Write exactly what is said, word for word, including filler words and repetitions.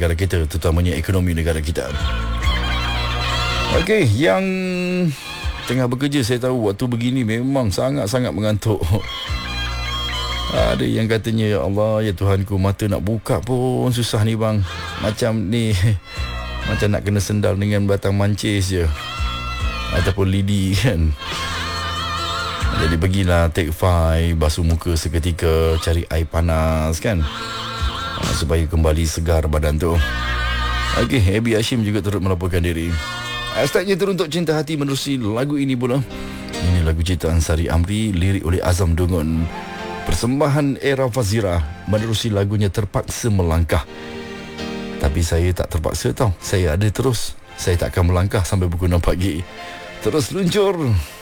negara kita, terutamanya ekonomi negara kita. Okey, yang tengah bekerja, saya tahu waktu begini memang sangat-sangat mengantuk. Ada yang katanya, ya Allah, ya Tuhanku, mata nak buka pun susah ni bang. Macam ni, macam nak kena sendal dengan batang mancis je, ataupun lidi kan. Jadi pergilah take five, basuh muka seketika, cari air panas kan, supaya kembali segar badan tu. Okey, Abby Hashim juga turut melaporkan diri. Hashtagnya teruntuk cinta hati menerusi lagu ini pula. Ini lagu ciptaan Sari Amri, lirik oleh Azam Dungun. Persembahan Era Fazira menerusi lagunya Terpaksa Melangkah. Tapi saya tak terpaksa tau, saya ada terus. Saya tak akan melangkah sampai pukul enam pagi. Terus luncur.